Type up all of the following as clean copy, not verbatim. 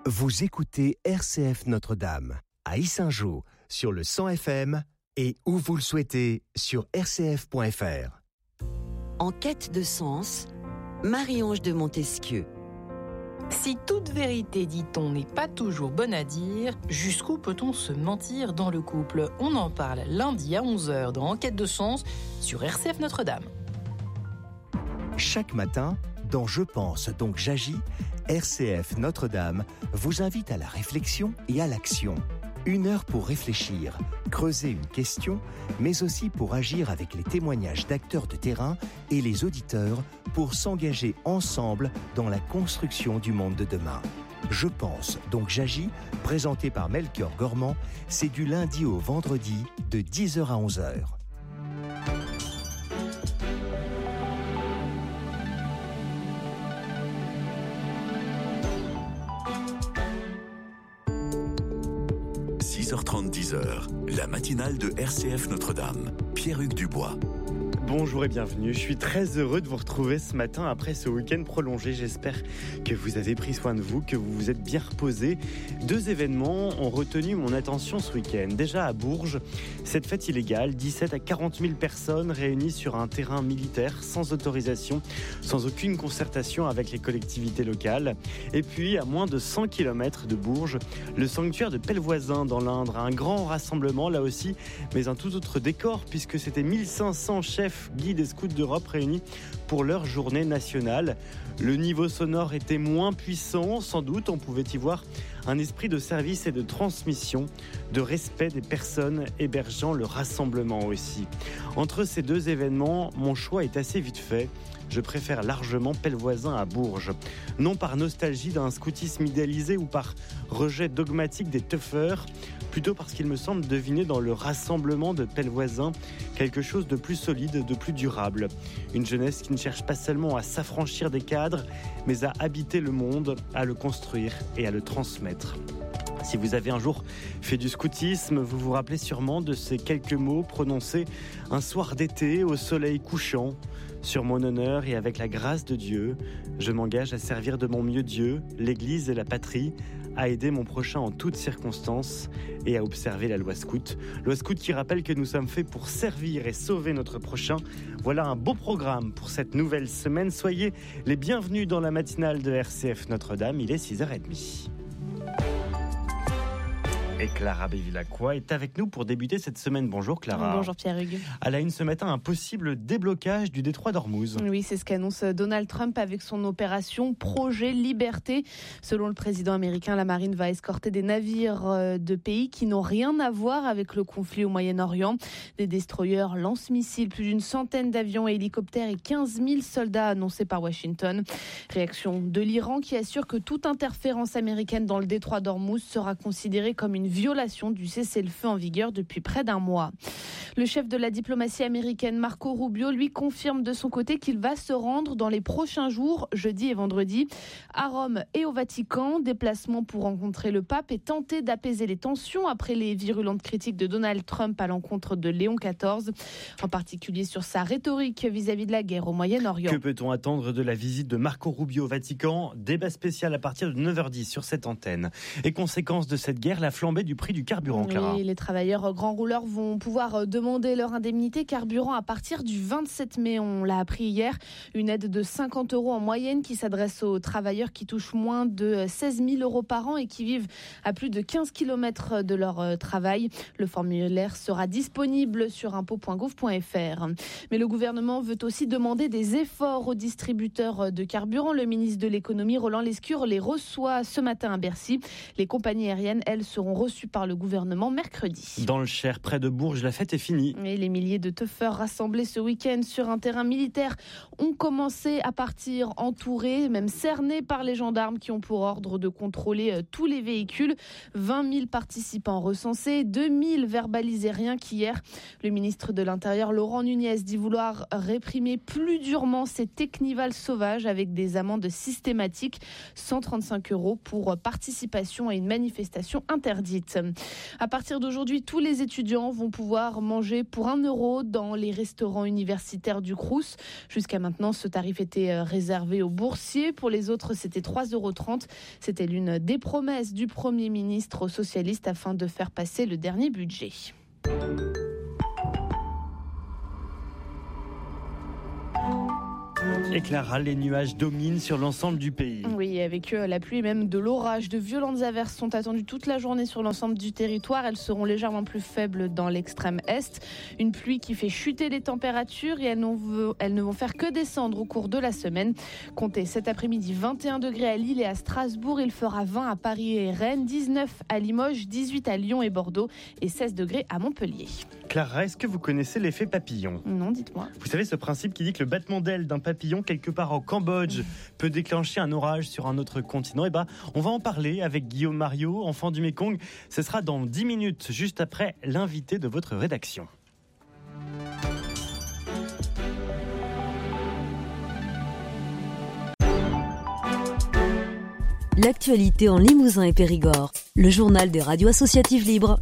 Vous écoutez RCF Notre-Dame à Yssingeaux sur le 100 FM et où vous le souhaitez sur rcf.fr. En quête de sens, Marie-Ange de Montesquieu. Si toute vérité, dit-on, n'est pas toujours bonne à dire, jusqu'où peut-on se mentir dans le couple ? On en parle lundi à 11h dans Enquête de sens sur RCF Notre-Dame. Chaque matin, dans Je pense donc j'agis, RCF Notre-Dame vous invite à la réflexion et à l'action. 1 heure pour réfléchir, creuser une question, mais aussi pour agir avec les témoignages d'acteurs de terrain et les auditeurs pour s'engager ensemble dans la construction du monde de demain. Je pense donc j'agis, présenté par Melchior Gormand, c'est du lundi au vendredi de 10h à 11h. – 10h30, 10h, la matinale de RCF Notre-Dame. Pierre-Hugues Dubois. Bonjour et bienvenue, je suis très heureux de vous retrouver ce matin après ce week-end prolongé. J'espère que vous avez pris soin de vous, que vous vous êtes bien reposés. 2 événements ont retenu mon attention ce week-end. Déjà à Bourges, cette fête illégale, 17 à 40 000 personnes réunies sur un terrain militaire sans autorisation, sans aucune concertation avec les collectivités locales. Et puis à moins de 100 km de Bourges, le sanctuaire de Pellevoisin dans l'Indre, un grand rassemblement là aussi, mais un tout autre décor puisque c'était 1500 chefs guides et scouts d'Europe réunis pour leur journée nationale. Le niveau sonore était moins puissant, sans doute on pouvait y voir un esprit de service et de transmission, de respect des personnes hébergeant le rassemblement aussi. Entre ces 2 événements, mon choix est assez vite fait. Je préfère largement Pellevoisin à Bourges. Non par nostalgie d'un scoutisme idéalisé ou par rejet dogmatique des tuffeurs, plutôt parce qu'il me semble deviner dans le rassemblement de Pellevoisin quelque chose de plus solide, de plus durable. Une jeunesse qui ne cherche pas seulement à s'affranchir des cadres, mais à habiter le monde, à le construire et à le transmettre. Si vous avez un jour fait du scoutisme, vous vous rappelez sûrement de ces quelques mots prononcés un soir d'été au soleil couchant. Sur mon honneur et avec la grâce de Dieu, je m'engage à servir de mon mieux Dieu, l'Église et la patrie, à aider mon prochain en toutes circonstances et à observer la loi scout. Loi scout qui rappelle que nous sommes faits pour servir et sauver notre prochain. Voilà un beau programme pour cette nouvelle semaine. Soyez les bienvenus dans la matinale de RCF Notre-Dame, il est 6h30. Et Clara Bévilacqua est avec nous pour débuter cette semaine. Bonjour Clara. Bonjour Pierre-Hugues. À la une ce matin, un possible déblocage du détroit d'Ormuz. Oui, c'est ce qu'annonce Donald Trump avec son opération Projet Liberté. Selon le président américain, la marine va escorter des navires de pays qui n'ont rien à voir avec le conflit au Moyen-Orient. Des destroyers, lance-missiles, plus d'une centaine d'avions et hélicoptères et 15 000 soldats annoncés par Washington. Réaction de l'Iran qui assure que toute interférence américaine dans le détroit d'Ormuz sera considérée comme une violation du cessez-le-feu en vigueur depuis près d'1 mois. Le chef de la diplomatie américaine, Marco Rubio, lui confirme de son côté qu'il va se rendre dans les prochains jours, jeudi et vendredi, à Rome et au Vatican. Déplacement pour rencontrer le pape et tenter d'apaiser les tensions après les virulentes critiques de Donald Trump à l'encontre de Léon XIV, en particulier sur sa rhétorique vis-à-vis de la guerre au Moyen-Orient. Que peut-on attendre de la visite de Marco Rubio au Vatican ? Débat spécial à partir de 9h10 sur cette antenne. Et conséquence de cette guerre, la flambée du prix du carburant, Clara. Oui, les travailleurs grands rouleurs vont pouvoir demander leur indemnité carburant à partir du 27 mai. On l'a appris hier. Une aide de 50 € en moyenne qui s'adresse aux travailleurs qui touchent moins de 16 000 € par an et qui vivent à plus de 15 km de leur travail. Le formulaire sera disponible sur impôts.gouv.fr. Mais le gouvernement veut aussi demander des efforts aux distributeurs de carburant. Le ministre de l'économie, Roland Lescure, les reçoit ce matin à Bercy. Les compagnies aériennes, elles, seront reçues par le gouvernement mercredi. Dans le Cher, près de Bourges, la fête est finie. Et les milliers de tuffeurs rassemblés ce week-end sur un terrain militaire ont commencé à partir entourés, même cernés par les gendarmes qui ont pour ordre de contrôler tous les véhicules. 20 000 participants recensés, 2 000 verbalisés rien qu'hier. Le ministre de l'Intérieur, Laurent Nunez, dit vouloir réprimer plus durement ces technivals sauvages avec des amendes systématiques, 135 € pour participation à une manifestation interdite. visite. À partir d'aujourd'hui, tous les étudiants vont pouvoir manger pour 1 € dans les restaurants universitaires du Crous. Jusqu'à maintenant, ce tarif était réservé aux boursiers. Pour les autres, c'était 3,30 €. C'était l'une des promesses du Premier ministre socialiste afin de faire passer le dernier budget. Et Clara, les nuages dominent sur l'ensemble du pays. Oui, avec la pluie et même de l'orage. De violentes averses sont attendues toute la journée sur l'ensemble du territoire. Elles seront légèrement plus faibles dans l'extrême est. Une pluie qui fait chuter les températures et elles ne vont faire que descendre au cours de la semaine. Comptez cet après-midi 21 degrés à Lille et à Strasbourg. Il fera 20 à Paris et Rennes, 19 à Limoges, 18 à Lyon et Bordeaux et 16 degrés à Montpellier. Clara, est-ce que vous connaissez l'effet papillon ? Non, dites-moi. Vous savez ce principe qui dit que le battement d'aile d'un papillon quelque part au Cambodge peut déclencher un orage sur un autre continent. Et on va en parler avec Guillaume Mariot, enfant du Mékong. Ce sera dans 10 minutes, juste après l'invité de votre rédaction. L'actualité en Limousin et Périgord. Le journal des radios associatives libres.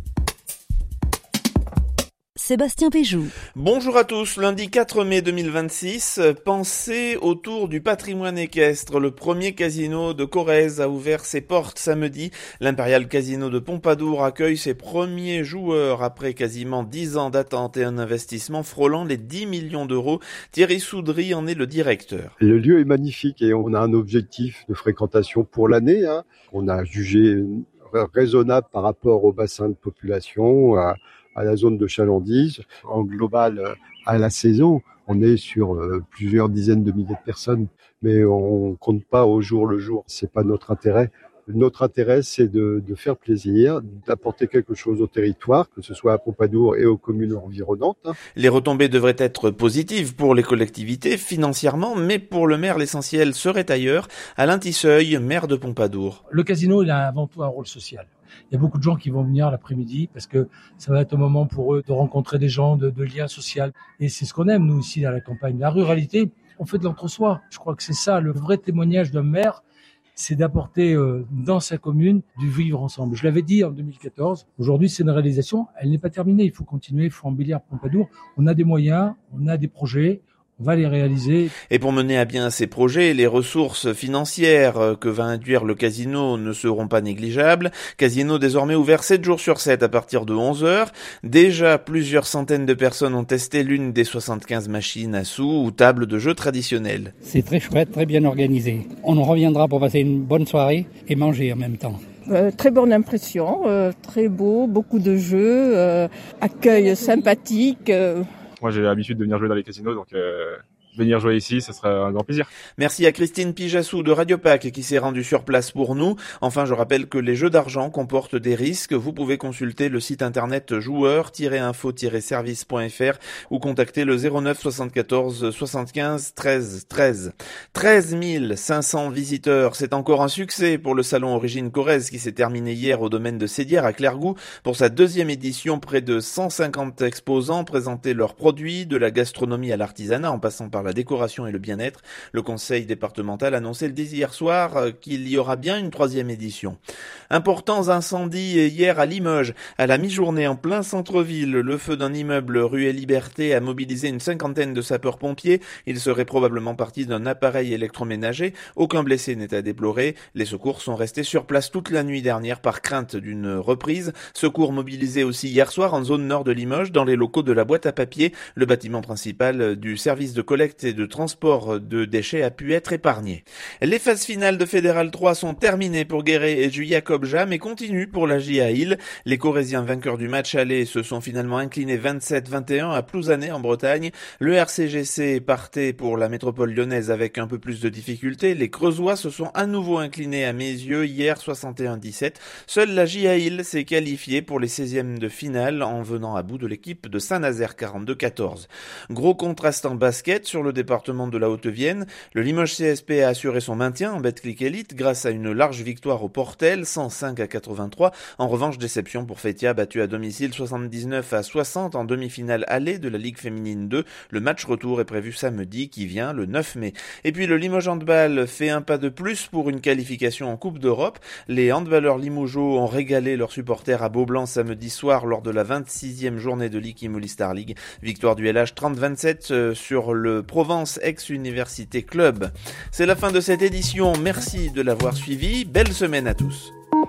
Sébastien Péjou. Bonjour à tous, lundi 4 mai 2026, pensée autour du patrimoine équestre. Le premier casino de Corrèze a ouvert ses portes samedi. L'Impérial Casino de Pompadour accueille ses premiers joueurs après quasiment 10 ans d'attente et un investissement frôlant les 10 millions d'euros. Thierry Soudry en est le directeur. Le lieu est magnifique et on a un objectif de fréquentation pour l'année. On a jugé raisonnable par rapport au bassin de population, à la zone de chalandise. En global, à la saison, on est sur plusieurs dizaines de milliers de personnes, mais on compte pas au jour le jour. C'est pas notre intérêt. Notre intérêt, c'est de faire plaisir, d'apporter quelque chose au territoire, que ce soit à Pompadour et aux communes environnantes. Les retombées devraient être positives pour les collectivités financièrement, mais pour le maire, l'essentiel serait ailleurs. Alain Tisseuil, maire de Pompadour. Le casino, il a avant tout un rôle social. Il y a beaucoup de gens qui vont venir l'après-midi parce que ça va être un moment pour eux de rencontrer des gens, de liens sociaux. Et c'est ce qu'on aime, nous, ici, à la campagne. La ruralité, on fait de l'entre-soi. Je crois que c'est ça, le vrai témoignage d'un maire, c'est d'apporter dans sa commune du vivre ensemble. Je l'avais dit en 2014. Aujourd'hui, c'est une réalisation. Elle n'est pas terminée. Il faut continuer, il faut embellir Pompadour. On a des moyens, on a des projets. On va les réaliser. Et pour mener à bien ces projets, les ressources financières que va induire le casino ne seront pas négligeables. Casino désormais ouvert 7 jours sur 7 à partir de 11h. Déjà, plusieurs centaines de personnes ont testé l'une des 75 machines à sous ou tables de jeux traditionnelles. C'est très chouette, très bien organisé. On en reviendra pour passer une bonne soirée et manger en même temps. Très bonne impression, très beau, beaucoup de jeux, accueil sympathique. Moi, j'ai l'habitude de venir jouer dans les casinos, donc venir jouer ici, ce serait un grand plaisir. Merci à Christine Pijassou de Radio Pac qui s'est rendue sur place pour nous. Enfin, je rappelle que les jeux d'argent comportent des risques. Vous pouvez consulter le site internet joueur-info-service.fr ou contacter le 09 74 75 13 13. 13 500 visiteurs, c'est encore un succès pour le salon Origine Corrèze qui s'est terminé hier au domaine de Sédière à Clairgou. Pour sa deuxième édition, près de 150 exposants présentaient leurs produits, de la gastronomie à l'artisanat en passant par la décoration et le bien-être. Le conseil départemental annonçait dès hier soir qu'il y aura bien une 3e édition. Importants incendies hier à Limoges. À la mi-journée, en plein centre-ville, le feu d'un immeuble rue Liberté a mobilisé une 50aine de sapeurs-pompiers. Il serait probablement parti d'un appareil électroménager. Aucun blessé n'est à déplorer. Les secours sont restés sur place toute la nuit dernière par crainte d'une reprise. Secours mobilisés aussi hier soir en zone nord de Limoges, dans les locaux de la boîte à papier. Le bâtiment principal du service de collecte et de transport de déchets a pu être épargné. Les phases finales de Fédéral 3 sont terminées pour Guéret et Jacob Jam et continuent pour la JA Hill. Les Corréziens vainqueurs du match aller se sont finalement inclinés 27-21 à Plouzané en Bretagne. Le RCGC partait pour la métropole lyonnaise avec un peu plus de difficultés. Les Creusois se sont à nouveau inclinés à mes yeux hier 61-17. Seule la JA Hill s'est qualifiée pour les 16e de finale en venant à bout de l'équipe de Saint-Nazaire 42-14. Gros contraste en basket sur le département de la Haute-Vienne. Le Limoges CSP a assuré son maintien en Betclic Elite grâce à une large victoire au Portel, 120 105 à 83. En revanche, déception pour Feytia, battu à domicile 79 à 60 en demi-finale aller de la Ligue féminine 2. Le match retour est prévu samedi qui vient, le 9 mai. Et puis le Limoges Handball fait un pas de plus pour une qualification en Coupe d'Europe. Les handballeurs limougeaux ont régalé leurs supporters à Beaublanc samedi soir lors de la 26e journée de Ligue Imoli Star League. Victoire du LH 30-27 sur le Provence ex-Université Club. C'est la fin de cette édition. Merci de l'avoir suivi. Belle semaine à tous.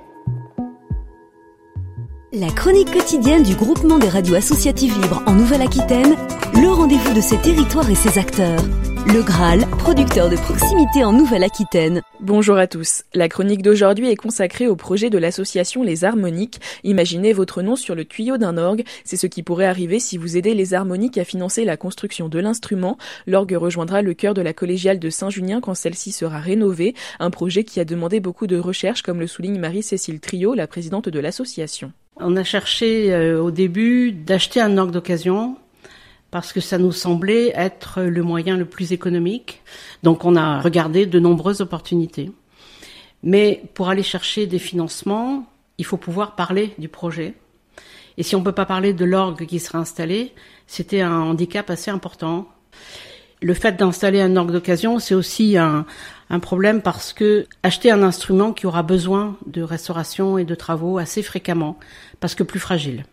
La chronique quotidienne du groupement des radios associatives libres en Nouvelle-Aquitaine, le rendez-vous de ses territoires et ses acteurs. Le Graal, producteur de proximité en Nouvelle-Aquitaine. Bonjour à tous. La chronique d'aujourd'hui est consacrée au projet de l'association Les Harmoniques. Imaginez votre nom sur le tuyau d'un orgue. C'est ce qui pourrait arriver si vous aidez Les Harmoniques à financer la construction de l'instrument. L'orgue rejoindra le chœur de la collégiale de Saint-Junien quand celle-ci sera rénovée. Un projet qui a demandé beaucoup de recherches, comme le souligne Marie-Cécile Trio, la présidente de l'association. On a cherché au début d'acheter un orgue d'occasion, parce que ça nous semblait être le moyen le plus économique. Donc on a regardé de nombreuses opportunités. Mais pour aller chercher des financements, il faut pouvoir parler du projet. Et si on ne peut pas parler de l'orgue qui sera installé, c'était un handicap assez important. Le fait d'installer un orgue d'occasion, c'est aussi un problème parce que acheter un instrument qui aura besoin de restauration et de travaux assez fréquemment, parce que plus fragile.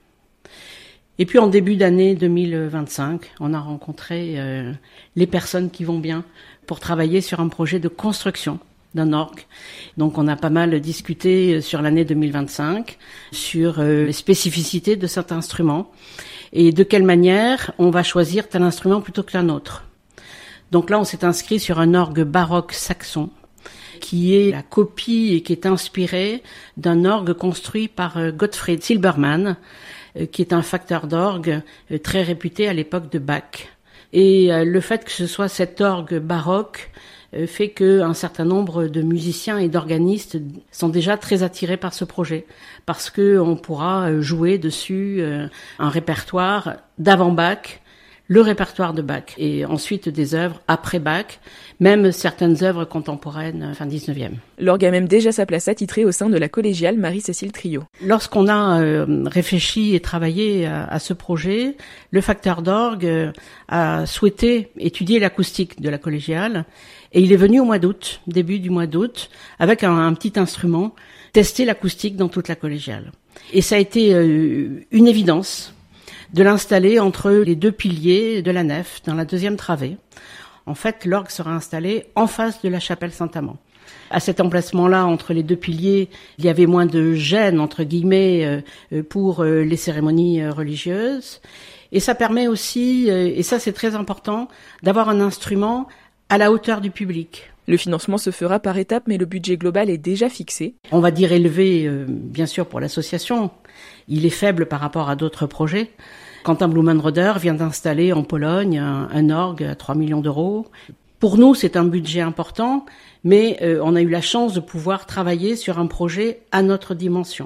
Et puis en début d'année 2025, on a rencontré les personnes qui vont bien pour travailler sur un projet de construction d'un orgue. Donc on a pas mal discuté sur l'année 2025, sur les spécificités de cet instrument et de quelle manière on va choisir tel instrument plutôt qu'un autre. Donc là on s'est inscrit sur un orgue baroque saxon qui est la copie et qui est inspiré d'un orgue construit par Gottfried Silbermann, qui est un facteur d'orgue très réputé à l'époque de Bach. Et le fait que ce soit cet orgue baroque fait qu'un certain nombre de musiciens et d'organistes sont déjà très attirés par ce projet, parce qu'on pourra jouer dessus un répertoire d'avant Bach, le répertoire de Bach, et ensuite des œuvres après Bach, même certaines œuvres contemporaines fin 19e. L'orgue a même déjà sa place attitrée au sein de la collégiale Marie-Cécile Trio. Lorsqu'on a réfléchi et travaillé à ce projet, le facteur d'orgue a souhaité étudier l'acoustique de la collégiale, et il est venu au mois d'août, début du mois d'août, avec un petit instrument, tester l'acoustique dans toute la collégiale. Et ça a été une évidence de l'installer entre les deux piliers de la nef, dans la deuxième travée. En fait, l'orgue sera installé en face de la chapelle Saint-Amand. À cet emplacement-là, entre les deux piliers, il y avait moins de gêne, entre guillemets, pour les cérémonies religieuses. Et ça permet aussi, et ça c'est très important, d'avoir un instrument à la hauteur du public. Le financement se fera par étapes, mais le budget global est déjà fixé. On va dire élevé, bien sûr, pour l'association. Il est faible par rapport à d'autres projets. Quentin Blumenroder vient d'installer en Pologne un orgue à 3 millions d'euros. Pour nous, c'est un budget important, mais on a eu la chance de pouvoir travailler sur un projet à notre dimension.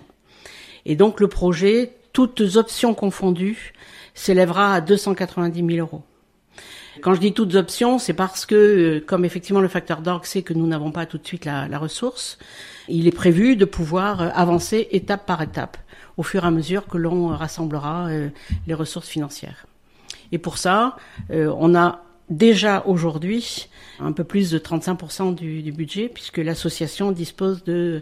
Et donc le projet, toutes options confondues, s'élèvera à 290 000 euros. Quand je dis toutes options, c'est parce que, comme effectivement le facteur d'orgue sait que nous n'avons pas tout de suite la ressource, il est prévu de pouvoir avancer étape par étape, au fur et à mesure que l'on rassemblera les ressources financières. Et pour ça, on a déjà aujourd'hui un peu plus de 35% du budget, puisque l'association dispose de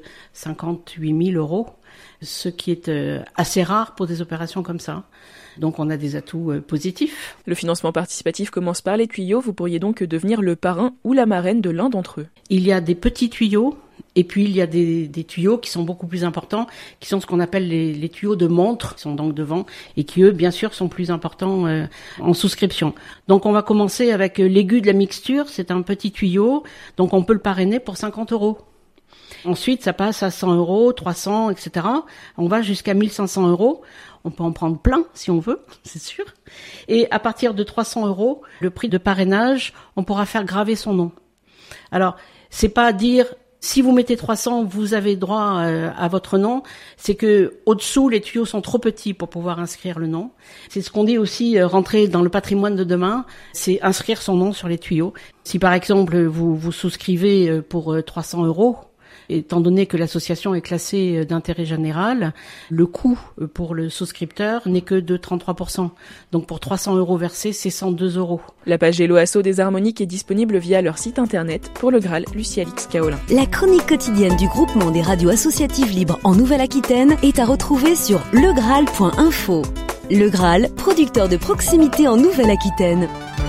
58 000 euros, ce qui est assez rare pour des opérations comme ça. Donc on a des atouts positifs. Le financement participatif commence par les tuyaux. Vous pourriez donc devenir le parrain ou la marraine de l'un d'entre eux. Il y a des petits tuyaux et puis il y a des tuyaux qui sont beaucoup plus importants, qui sont ce qu'on appelle les tuyaux de montre, qui sont donc devant et qui eux bien sûr sont plus importants en souscription. Donc on va commencer avec l'aigu de la mixture, c'est un petit tuyau, donc on peut le parrainer pour 50 euros. Ensuite, ça passe à 100 euros, 300, etc. On va jusqu'à 1500 euros. On peut en prendre plein si on veut, c'est sûr. Et à partir de 300 euros, le prix de parrainage, on pourra faire graver son nom. Alors, c'est pas dire, si vous mettez 300, vous avez droit à votre nom. C'est que au-dessous, les tuyaux sont trop petits pour pouvoir inscrire le nom. C'est ce qu'on dit aussi, rentrer dans le patrimoine de demain, c'est inscrire son nom sur les tuyaux. Si par exemple, vous souscrivez pour 300 euros, Étant donné que l'association est classée d'intérêt général, le coût pour le souscripteur n'est que de 33%. Donc pour 300 € versés, c'est 102 €. La page Hello Asso des Harmoniques est disponible via leur site internet. Pour le Graal, Lucie Alix Kaolin. La chronique quotidienne du groupement des radios associatives libres en Nouvelle-Aquitaine est à retrouver sur legraal.info. Le Graal, producteur de proximité en Nouvelle-Aquitaine.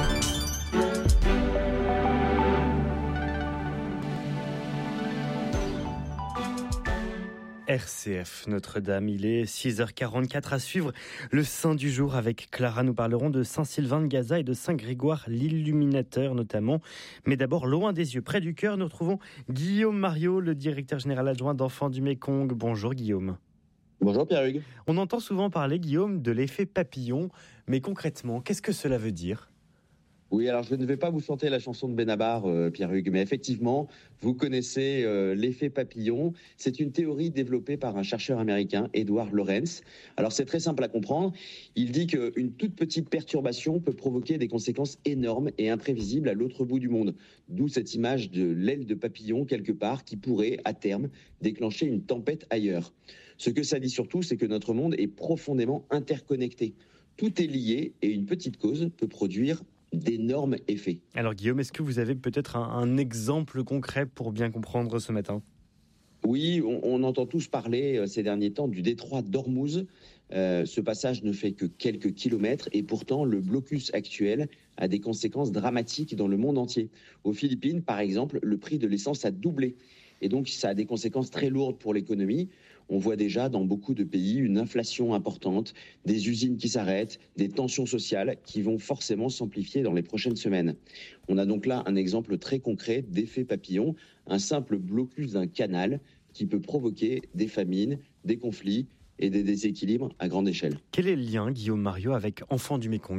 RCF Notre-Dame, il est 6h44 à suivre le Saint du jour avec Clara. Nous parlerons de Saint-Sylvain de Gaza et de Saint-Grégoire l'Illuminateur notamment. Mais d'abord, loin des yeux, près du cœur, nous retrouvons Guillaume Mariot, le directeur général adjoint d'Enfants du Mékong. Bonjour Guillaume. Bonjour Pierre-Hugues. On entend souvent parler, Guillaume, de l'effet papillon, mais concrètement, qu'est-ce que cela veut dire ? Oui, alors je ne vais pas vous chanter la chanson de Benabar, Pierre-Hugues, mais effectivement, vous connaissez l'effet papillon. C'est une théorie développée par un chercheur américain, Edward Lorenz. Alors c'est très simple à comprendre. Il dit qu'une toute petite perturbation peut provoquer des conséquences énormes et imprévisibles à l'autre bout du monde. D'où cette image de l'aile de papillon quelque part qui pourrait, à terme, déclencher une tempête ailleurs. Ce que ça dit surtout, c'est que notre monde est profondément interconnecté. Tout est lié et une petite cause peut produire d'énormes effets. Alors Guillaume, est-ce que vous avez peut-être un exemple concret pour bien comprendre ce matin ? Oui, on entend tous parler ces derniers temps du détroit d'Ormuz. Ce passage ne fait que quelques kilomètres et pourtant le blocus actuel a des conséquences dramatiques dans le monde entier. Aux Philippines, par exemple, le prix de l'essence a doublé et donc ça a des conséquences très lourdes pour l'économie. On voit déjà dans beaucoup de pays une inflation importante, des usines qui s'arrêtent, des tensions sociales qui vont forcément s'amplifier dans les prochaines semaines. On a donc là un exemple très concret d'effet papillon, un simple blocus d'un canal qui peut provoquer des famines, des conflits et des déséquilibres à grande échelle. Quel est le lien, Guillaume Mariot, avec Enfants du Mékong ?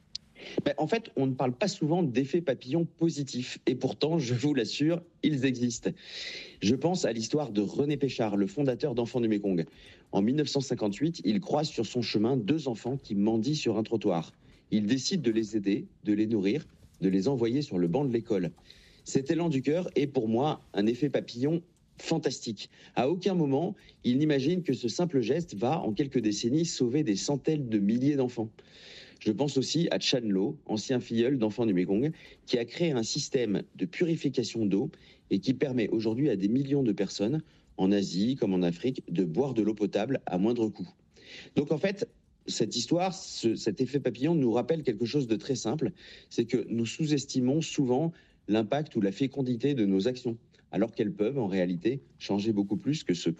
En fait, on ne parle pas souvent d'effets papillons positifs. Et pourtant, je vous l'assure, ils existent. Je pense à l'histoire de René Péchard, le fondateur d'Enfants du Mékong. En 1958, il croise sur son chemin 2 enfants qui mendient sur un trottoir. Il décide de les aider, de les nourrir, de les envoyer sur le banc de l'école. Cet élan du cœur est pour moi un effet papillon fantastique. À aucun moment, il n'imagine que ce simple geste va, en quelques décennies, sauver des centaines de milliers d'enfants. Je pense aussi à Chan Lo, ancien filleul d'Enfants du Mékong, qui a créé un système de purification d'eau et qui permet aujourd'hui à des millions de personnes, en Asie comme en Afrique, de boire de l'eau potable à moindre coût. Donc en fait, cette histoire, cet effet papillon nous rappelle quelque chose de très simple, c'est que nous sous-estimons souvent l'impact ou la fécondité de nos actions, alors qu'elles peuvent en réalité changer beaucoup plus que ce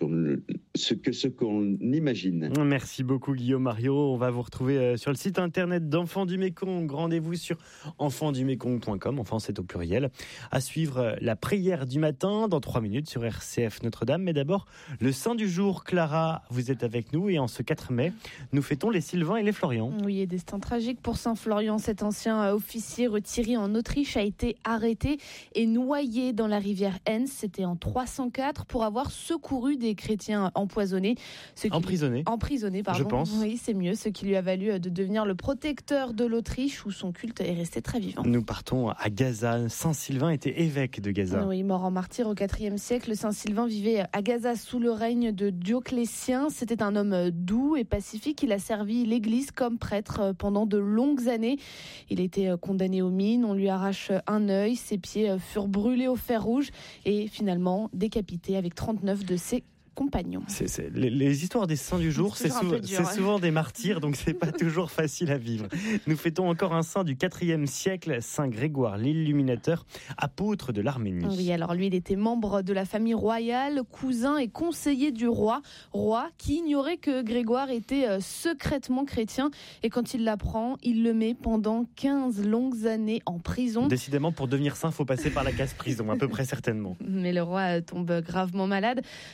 qu'on imagine. Merci beaucoup Guillaume Mariot. On va vous retrouver sur le site internet d'Enfants du Mékong. Rendez-vous sur enfantsdumekong.com. Enfin, c'est au pluriel. À suivre la prière du matin dans 3 minutes sur RCF Notre-Dame. Mais d'abord, le Saint du jour. Clara, vous êtes avec nous et en ce 4 mai, nous fêtons les Sylvain et les Florian. Oui, et destin tragique pour Saint Florian. Cet ancien officier retiré en Autriche a été arrêté et noyé dans la rivière Enns. C'était en 304 pour avoir secouru des chrétiens empoisonnés. Emprisonnés, pardon. Je pense. Oui, c'est mieux. Ce qui lui a valu de devenir le protecteur de l'Autriche où son culte est resté très vivant. Nous partons à Gaza. Saint-Sylvain était évêque de Gaza. Oui, mort en martyr au IVe siècle, Saint-Sylvain vivait à Gaza sous le règne de Dioclétien. C'était un homme doux et pacifique. Il a servi l'Église comme prêtre pendant de longues années. Il a été condamné aux mines. On lui arrache un œil. Ses pieds furent brûlés au fer rouge et finalement décapité avec 39 de ses compagnons. Les histoires des saints du jour, c'est souvent des martyrs, donc c'est pas toujours facile à vivre. Nous fêtons encore un saint du IVe siècle, Saint Grégoire l'Illuminateur, apôtre de l'Arménie. Oui, alors lui, il était membre de la famille royale, cousin et conseiller du roi qui ignorait que Grégoire était secrètement chrétien. Et quand il l'apprend, il le met pendant 15 longues années en prison. Décidément, pour devenir saint, il faut passer par la case prison, à peu près certainement. Mais le roi tombe gravement malade. Alors il fait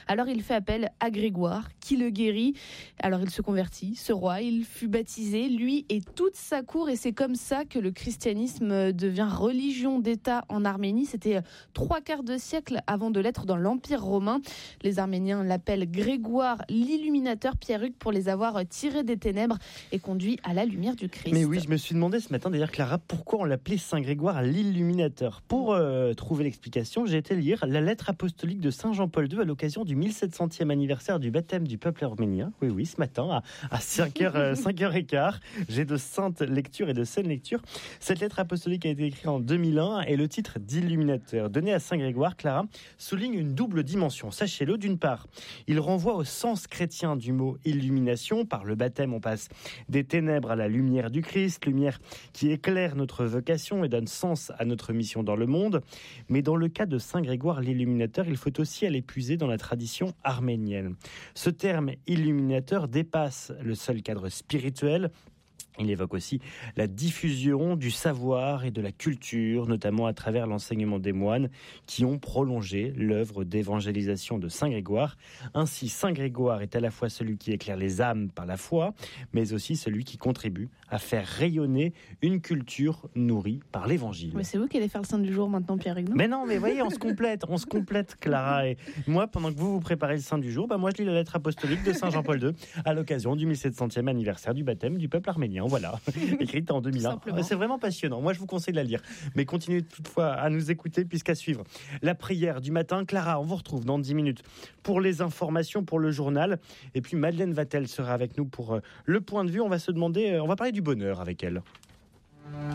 fait appel à Grégoire, qui le guérit. Alors il se convertit, ce roi, il fut baptisé, lui et toute sa cour, et c'est comme ça que le christianisme devient religion d'État en Arménie. C'était 3/4 de siècle avant de l'être dans l'Empire romain. Les Arméniens l'appellent Grégoire l'Illuminateur, Pierre-Hugues, pour les avoir tirés des ténèbres et conduits à la lumière du Christ. Mais oui, je me suis demandé ce matin d'ailleurs, Clara, pourquoi on l'appelait Saint Grégoire l'Illuminateur. Pour trouver l'explication, j'ai été lire la lettre apostolique de Saint Jean-Paul II à l'occasion du 1700e anniversaire du baptême du peuple arménien. Oui, ce matin à 5h15. J'ai de saintes lectures et de saines lectures. Cette lettre apostolique a été écrite en 2001 et le titre d'Illuminateur donné à Saint Grégoire, Clara, souligne une double dimension. Sachez-le, d'une part, il renvoie au sens chrétien du mot illumination. Par le baptême, on passe des ténèbres à la lumière du Christ, lumière qui éclaire notre vocation et donne sens à notre mission dans le monde. Mais dans le cas de Saint Grégoire l'Illuminateur, il faut aussi aller puiser dans la tradition arménienne. Ce terme illuminateur dépasse le seul cadre spirituel. Il évoque aussi la diffusion du savoir et de la culture, notamment à travers l'enseignement des moines qui ont prolongé l'œuvre d'évangélisation de Saint Grégoire. Ainsi, Saint Grégoire est à la fois celui qui éclaire les âmes par la foi, mais aussi celui qui contribue à faire rayonner une culture nourrie par l'Évangile. Mais c'est vous qui allez faire le saint du jour maintenant, Pierre-Hugues. Mais non, mais voyez, on se complète, Clara. Et moi, pendant que vous préparez le saint du jour, moi je lis la lettre apostolique de Saint Jean-Paul II à l'occasion du 1700e anniversaire du baptême du peuple arménien. Voilà, écrite en 2001. C'est vraiment passionnant. Moi, je vous conseille de la lire. Mais continuez toutefois à nous écouter, puisqu'à suivre la prière du matin. Clara, on vous retrouve dans 10 minutes pour les informations, pour le journal. Et puis Madeleine Vatel sera avec nous pour le point de vue. On va parler du bonheur avec elle.